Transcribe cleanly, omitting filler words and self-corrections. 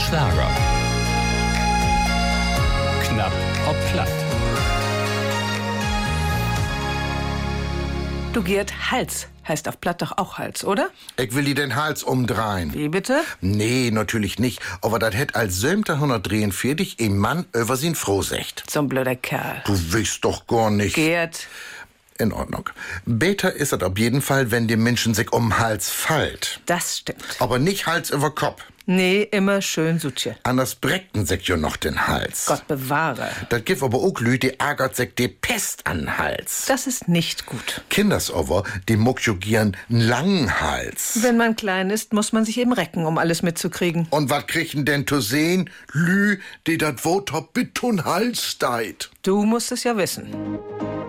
Schlager. Knapp ob platt. Du Gerd, Hals heißt auf Platt doch auch Hals, oder? Ich will dir den Hals umdrehen. Wie bitte? Nee, natürlich nicht. Aber das hätt als 1743 ein Mann über sin Frau secht. So ein blöder Kerl. Du weißt doch gar nicht. Gerd, In Ordnung. Beter ist es auf jeden Fall, wenn dem Menschen sich um den Hals fallt. das stimmt. Aber nicht Hals über Kopf. Nee, immer schön Sutje. Anders breckten sich ja noch den Hals. Gott bewahre. Das gibt aber auch Lü, die ärgert sich die Pest an den Hals. Das ist nicht gut. Kinders aber, die muck jo gern einen langen Hals. Wenn man klein ist, muss man sich eben recken, um alles mitzukriegen. Und was kriegen denn zu sehen? Lü, die dat Wotop bitun Hals steit. Du musst es ja wissen.